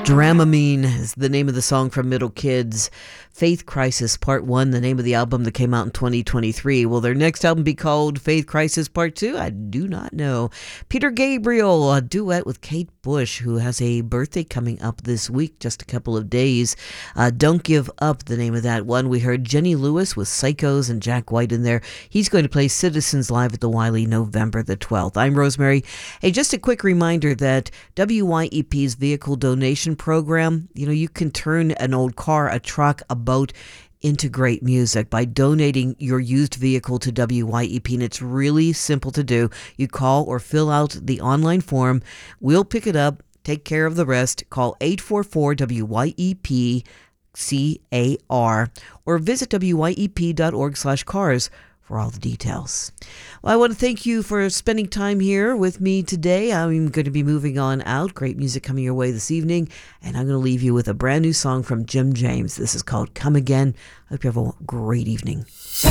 Dramamine is the name of the song from Middle Kids. Faith Crisis Part 1, the name of the album that came out in 2023. Will their next album be called Faith Crisis Part 2? I do not know. Peter Gabriel, a duet with Kate Bush, who has a birthday coming up this week, just a couple of days. Don't Give Up, the name of that one. We heard Jenny Lewis with Psychos and Jack White in there. He's going to play Citizens Live at the Wiley November the 12th. I'm Rosemary. Hey, just a quick reminder that WYEP's vehicle donation program, you can turn an old car, a truck, a boat into great music by donating your used vehicle to WYEP, and it's really simple to do. You call or fill out the online form. We'll pick it up, take care of the rest. Call 844-WYEP-CAR or visit wyep.org/cars for all the details. Well, I want to thank you for spending time here with me today. I'm going to be moving on out. Great music coming your way this evening. And I'm going to leave you with a brand new song from Jim James. This is called Come Again. I hope you have a great evening.